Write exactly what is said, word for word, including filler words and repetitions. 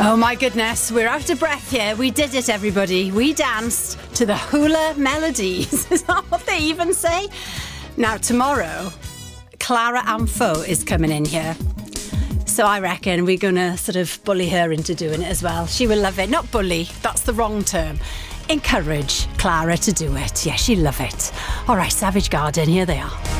Oh my goodness, we're out of breath here. We did it, everybody. We danced to the hula melodies. Is that what they even say? Now, tomorrow, Clara Amfo is coming in here. So I reckon we're going to sort of bully her into doing it as well. She will love it. Not bully, that's the wrong term. Encourage Clara to do it. Yeah, she'll love it. All right, Savage Garden, here they are.